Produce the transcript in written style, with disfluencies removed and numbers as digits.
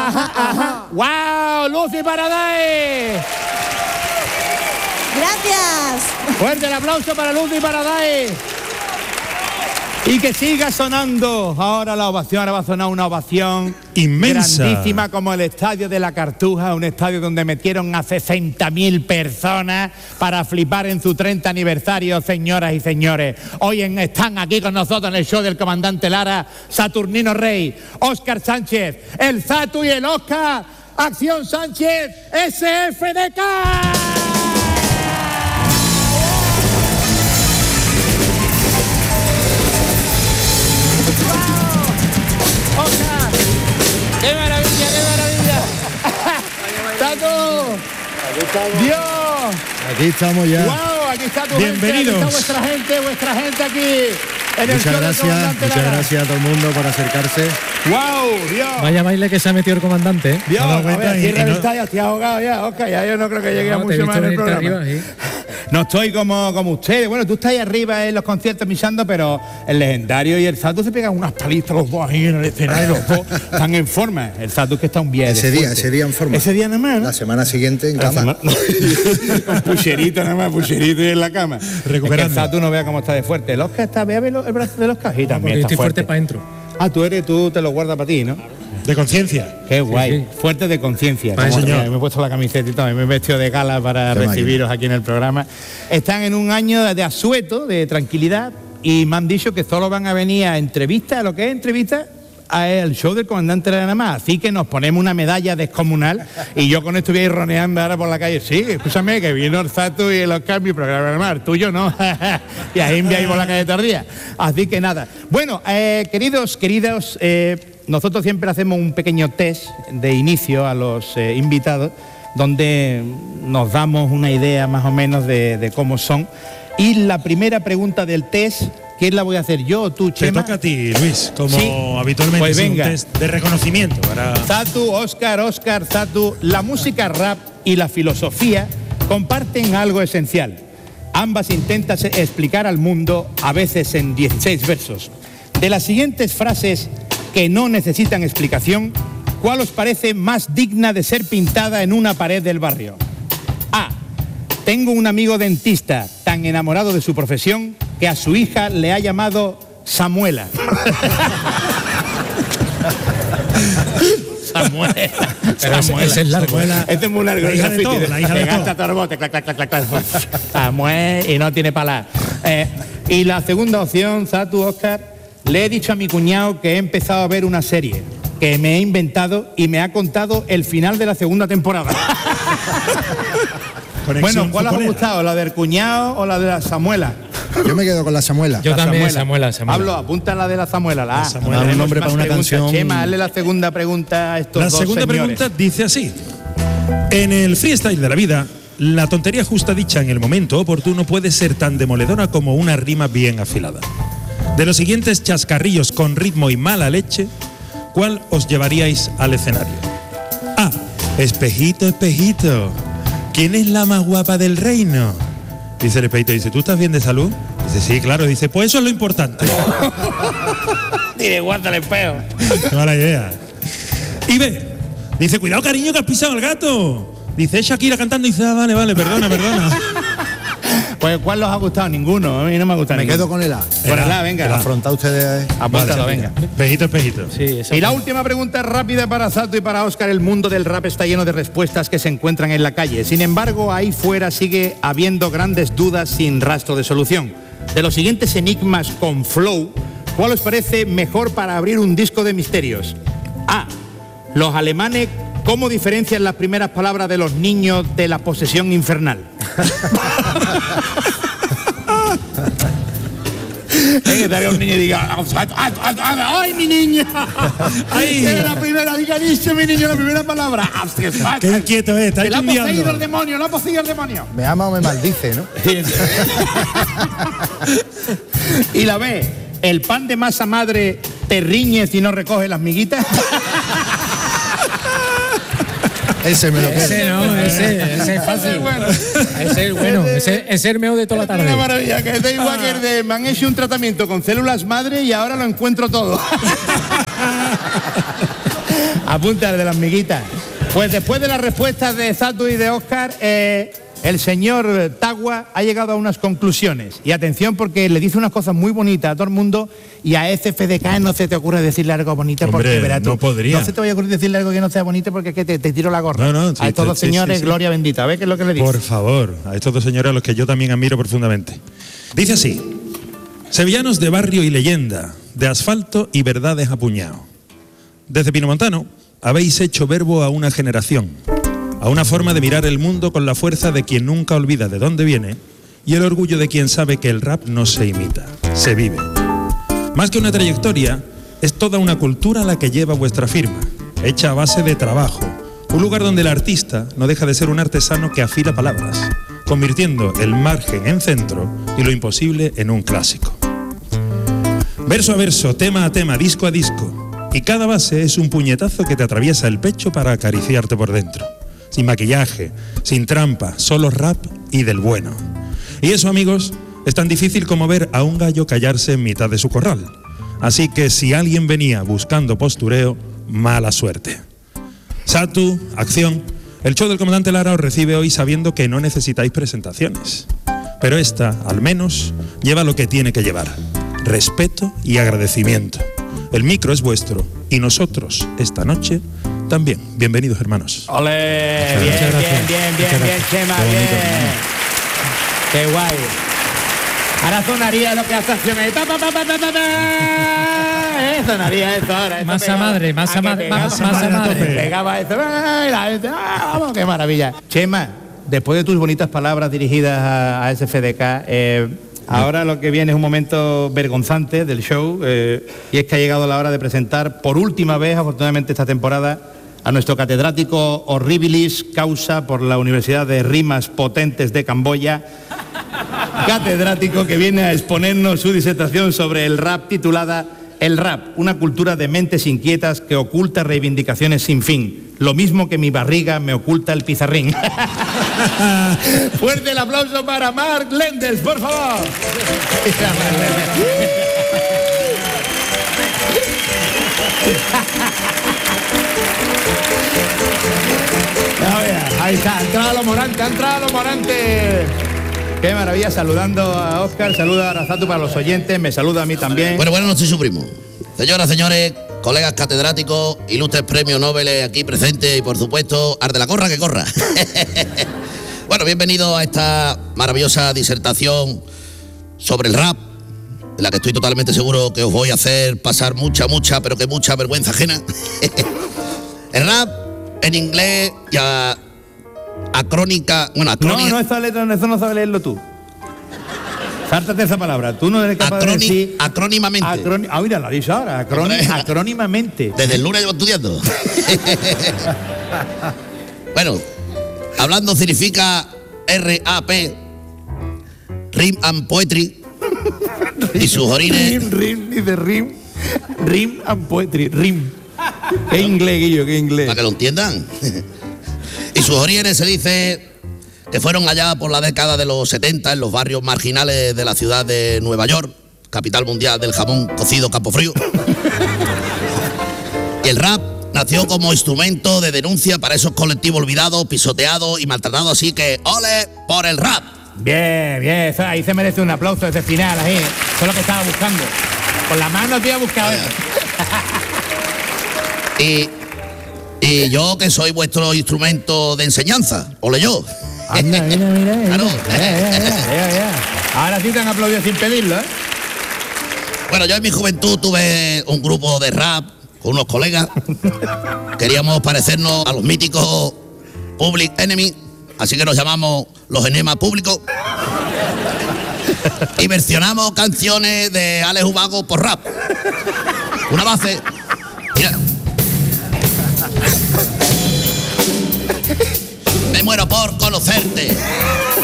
ajá. ¡Wow! ¡Lucy Paradise! Gracias. Fuerte el aplauso para Lucy Paradise. Y que siga sonando ahora la ovación. Ahora va a sonar una ovación inmensa, grandísima, como el estadio de la Cartuja, un estadio donde metieron a 60.000 personas para flipar en su 30 aniversario, señoras y señores. Hoy están aquí con nosotros en el show del comandante Lara, Saturnino Rey, Óscar Sánchez, el Satu y el Óscar. Acción Sánchez, SFDK. ¡Qué maravilla, qué maravilla! ¡Tato! ¡Dios! Aquí estamos ya. ¡Wow! Aquí está tu Bienvenidos. gente, aquí está vuestra gente aquí en el show del comandante Muchas Lara. gracias a todo el mundo por acercarse. ¡Wow! ¡Dios! Vaya baile que se ha metido el comandante, ¿eh? Dios, dado a cuenta ver, y cierra el no- estadio, estoy ahogado ya, Oscar, ya yo no creo que llegue a No, te he mucho visto más en el venirte programa. arriba, sí. No estoy como ustedes. Bueno, tú estás ahí arriba en los conciertos pisando, pero el legendario y el Satu se pegan unas palizas los dos ahí en el escenario, los dos están en forma. El Satu que está un viernes. Ese día en forma. Ese día nada más, ¿no? La semana siguiente en La cama. Con pucherito nada más, pucherito y en la cama. Recuperando. Es que el Satu no vea cómo está de fuerte. El Oscar está, vea el brazo del Oscar y también Porque está estoy fuerte fuerte. para adentro. Ah, tú te lo guardas para ti, ¿no? de conciencia. Qué guay, sí. fuerte de conciencia. Ay, Como señor. me he puesto la camiseta y todo, me he vestido de gala para Qué recibiros aquí en el programa. Están en un año de asueto, de tranquilidad, y me han dicho que solo van a venir a entrevistas, lo que es entrevista, al show del comandante Lara nada más. Así que nos ponemos una medalla descomunal y yo con esto voy a ir roneando ahora por la calle. Sí, escúchame, que vino el Satu y el Oscar, mi programa nada más, tuyo no. Y ahí me voy a ir por la calle tardía. Así que nada. Bueno, queridos, nosotros siempre hacemos un pequeño test de inicio a los invitados, donde nos damos una idea más o menos de cómo son. Y la primera pregunta del test, ¿quién la voy a hacer, yo o tú, Te Chema? toca a ti, Luis, como Sí. habitualmente Pues es un venga. test de reconocimiento para... Zatu, Óscar, Zatu, la música rap y la filosofía comparten algo esencial. Ambas intentan explicar al mundo, a veces en 16 versos. De las siguientes frases que no necesitan explicación, ¿cuál os parece más digna de ser pintada en una pared del barrio? A. Tengo un amigo dentista tan enamorado de su profesión que a su hija le ha llamado Samuela. Samuela. Pero ese es largo. Este es muy largo. La hija de todo, la hija de todo. Gasta todo el bote, clac, clac, clac, clac, clac. Samuel, y no tiene palas. Y la segunda opción, Zatu, Óscar, le he dicho a mi cuñado que he empezado a ver una serie que me he inventado y me ha contado el final de la segunda temporada. Conexión Bueno, ¿cuál os ha futbolera. gustado? ¿La del cuñado o la de la Samuela? Yo me quedo con la Samuela. Yo La también, Samuela. Pablo, apunta la de la Samuela. La A. Samuela. Tenemos Un nombre más para una preguntas. canción. Chema, hazle la segunda pregunta a estos La dos segunda señores. pregunta dice así. En el freestyle de la vida, la tontería justa dicha en el momento oportuno puede ser tan demoledora como una rima bien afilada. De los siguientes chascarrillos con ritmo y mala leche, ¿cuál os llevaríais al escenario? A. Espejito, espejito, ¿quién es la más guapa del reino? Dice el espejito, dice, ¿tú estás bien de salud? Dice, sí, claro. Dice, pues eso es lo importante. Dile, guarda el espejo. Qué mala idea. Y B. Dice, cuidado, cariño, que has pisado al gato. Dice, es Shakira cantando. Y dice, ah, vale, perdona. Pues, ¿cuál os ha gustado? Ninguno. A mí no me ha gustado Me ninguno. quedo con el A. Por el A, venga. Afrontad ustedes. Apúntalo, venga. Espejito, espejito. Sí, esa Y la última pregunta rápida para Zatu y para Óscar. El mundo del rap está lleno de respuestas que se encuentran en la calle. Sin embargo, ahí fuera sigue habiendo grandes dudas sin rastro de solución. De los siguientes enigmas con flow, ¿cuál os parece mejor para abrir un disco de misterios? A. Los alemanes, ¿cómo diferencian las primeras palabras de los niños de la posesión infernal? Que te haga un niño y diga, ¡ay, mi niña! ¡Ay! Es la primera, dice mi niño la primera palabra. Qué inquieto es, está ¡Que lo ha poseído estudiando. el demonio, lo ha poseído el demonio! Me ama o me maldice, ¿no? Y la B, ¿el pan de masa madre te riñe si no recoge las miguitas? Ese me lo quedo. Ese no, ese es fácil. Bueno. Ese es bueno, ese es el meo de toda la Es una tarde. maravilla, que es igual que el de me han hecho un tratamiento con células madre y ahora lo encuentro todo. Apunta el de las miguitas. Pues después de las respuestas de Zatu y de Óscar, el señor Tagua ha llegado a unas conclusiones. Y atención, porque le dice unas cosas muy bonitas a todo el mundo y a SFDK no se te ocurre decirle algo bonito. Hombre, porque verás tú, no podría. No se te vaya a ocurrir decirle algo que no sea bonito porque es que te tiro la gorra. No, sí, a estos dos sí, señores, sí. gloria bendita. ¿Ves qué es lo que le dice? Por favor, a estos dos señores a los que yo también admiro profundamente. Dice así: sevillanos de barrio y leyenda, de asfalto y verdades a puñado. Desde Pinomontano habéis hecho verbo a una generación, a una forma de mirar el mundo con la fuerza de quien nunca olvida de dónde viene y el orgullo de quien sabe que el rap no se imita, se vive. Más que una trayectoria, es toda una cultura la que lleva vuestra firma, hecha a base de trabajo, un lugar donde el artista no deja de ser un artesano que afila palabras, convirtiendo el margen en centro y lo imposible en un clásico. Verso a verso, tema a tema, disco a disco, y cada base es un puñetazo que te atraviesa el pecho para acariciarte por dentro. Sin maquillaje, sin trampa, solo rap y del bueno. Y eso, amigos, es tan difícil como ver a un gallo callarse en mitad de su corral. Así que si alguien venía buscando postureo, mala suerte. Zatu, acción. El show del comandante Lara os recibe hoy sabiendo que no necesitáis presentaciones. Pero esta, al menos, lleva lo que tiene que llevar: respeto y agradecimiento. El micro es vuestro y nosotros, esta noche, también. Bienvenidos, hermanos. ¡Ole! Bien, bien, Chema, bien. ¡Qué guay! Ahora sonaría lo que hace acción. Sonaría eso ahora. Masa madre, masa madre. Pegaba eso. Vamos, qué maravilla. Chema, después de tus bonitas palabras dirigidas a SFDK, ahora lo que viene es un momento vergonzante del show, y es que ha llegado la hora de presentar por última vez, afortunadamente esta temporada, a nuestro catedrático horribilis causa por la Universidad de Rimas Potentes de Camboya, catedrático que viene a exponernos su disertación sobre el rap titulada El rap, una cultura de mentes inquietas que oculta reivindicaciones sin fin, lo mismo que mi barriga me oculta el pizarrín. Fuerte el aplauso para Mark Lenders, por favor. Ahí está, ha entrado los morantes. Qué maravilla, saludando a Óscar, saluda a Arasatu para los oyentes, me saluda a mí también. Bueno, buenas noches, su primo. Señoras, señores, colegas catedráticos, ilustres premios Nobel aquí presentes y, por supuesto, arde la corra que corra. Bueno, bienvenidos a esta maravillosa disertación sobre el rap, de la que estoy totalmente seguro que os voy a hacer pasar mucha, pero que mucha vergüenza ajena. El rap, en inglés, ya acrónica... Bueno, acrónica... No, esa letra, eso no sabes leerlo tú. Sártate esa palabra, tú no eres capaz de decir... Acrónimamente. Mira, la dice ahora, acrónimamente. Desde el lunes llevo estudiando. Bueno, hablando significa RAP, Rhyme and Poetry, y sus orines... Rhyme and Poetry, Rhyme. ¿Qué inglés, Guillo, qué inglés? Para que lo entiendan. Y sus orígenes se dice que fueron allá por la década de los 70 en los barrios marginales de la ciudad de Nueva York, capital mundial del jamón cocido Campofrío. Y el rap nació como instrumento de denuncia para esos colectivos olvidados, pisoteados y maltratados, así que ¡ole por el rap! Bien, eso ahí se merece un aplauso ese final, ahí. Eso es lo que estaba buscando. Con la mano te iba a buscar. Y yo, que soy vuestro instrumento de enseñanza, ole yo. Anda, mira. Claro. Ahora sí te han aplaudido sin pedirlo, ¿eh? Bueno, yo en mi juventud tuve un grupo de rap con unos colegas. Queríamos parecernos a los míticos Public Enemy, así que nos llamamos los enemas públicos. Y versionamos canciones de Alex Ubago por rap. Una base... Mira. Me muero por conocerte.